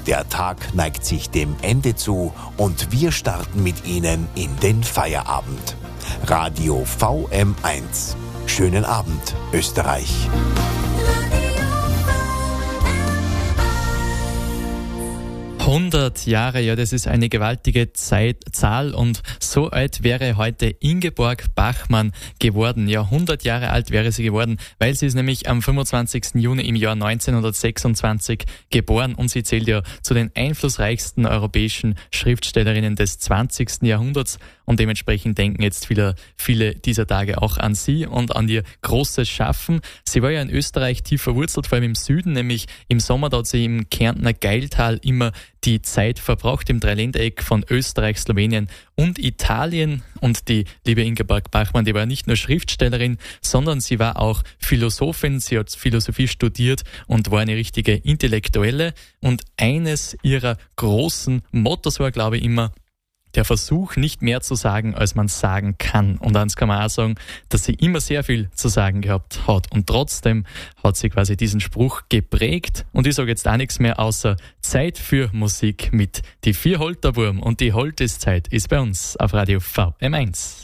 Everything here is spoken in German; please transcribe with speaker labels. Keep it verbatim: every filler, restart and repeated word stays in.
Speaker 1: Der Tag neigt sich dem Ende zu und wir starten mit Ihnen in den Feierabend. Radio V M eins. Schönen Abend, Österreich.
Speaker 2: hundert Jahre, ja, das ist eine gewaltige Zeit, Zahl, und so alt wäre heute Ingeborg Bachmann geworden. Ja, hundert Jahre alt wäre sie geworden, weil sie ist nämlich am fünfundzwanzigsten Juni im Jahr neunzehnhundertsechsundzwanzig geboren und sie zählt ja zu den einflussreichsten europäischen Schriftstellerinnen des zwanzigsten Jahrhunderts und dementsprechend denken jetzt viele, viele dieser Tage auch an sie und an ihr großes Schaffen. Sie war ja in Österreich tief verwurzelt, vor allem im Süden, nämlich im Sommer, da hat sie im Kärntner Geiltal immer die Zeit verbraucht, im Dreiländereck von Österreich, Slowenien und Italien. Und die liebe Ingeborg Bachmann, die war nicht nur Schriftstellerin, sondern sie war auch Philosophin. Sie hat Philosophie studiert und war eine richtige Intellektuelle. Und eines ihrer großen Mottos war, glaube ich, immer der Versuch, nicht mehr zu sagen, als man sagen kann. Und eins kann man auch sagen, dass sie immer sehr viel zu sagen gehabt hat. Und trotzdem hat sie quasi diesen Spruch geprägt. Und ich sage jetzt auch nichts mehr, außer Zeit für Musik mit die vier Holterwurm. Und die Holteszeit ist bei uns auf Radio V M eins.